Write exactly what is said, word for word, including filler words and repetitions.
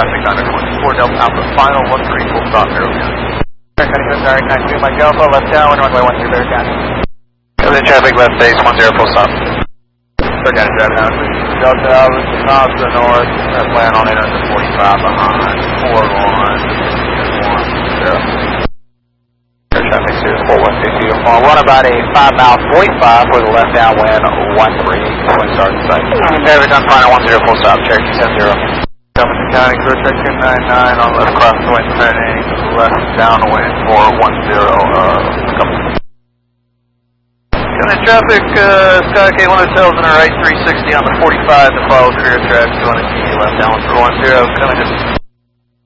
traffic under twenty-four Delta Alpha, final one three, full stop, zero County. County goes direct nine two, Mike Alpha, left down, runway one three, Bear County. County traffic left base, one zero, full stop. Bear County driving out, Delta Alpha, south to the north, that's land on eight forty-five behind, four one, one zero. Air traffic zero four one two two, on run about a five mile forty-five for the left downwind, one three, twin start in sight. Traffic on final one zero, full stop, Cherokee seven zero. Jefferson County, clear check two nine nine on left crosswind turning, left downwind four one zero, uh, come. County traffic, uh, Skykate one hotels on the right, three sixty on the forty-five to follow career track, two hundred T, left downwind for one zero, coming to